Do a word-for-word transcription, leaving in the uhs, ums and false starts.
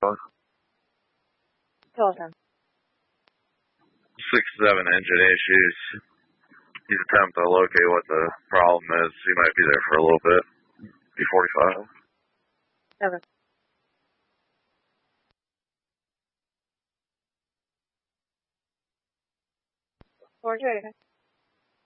Telephone. Six seven engine issues. He's attempting to locate what the problem is. He might be there for a little bit. B forty-five. Okay. Four two.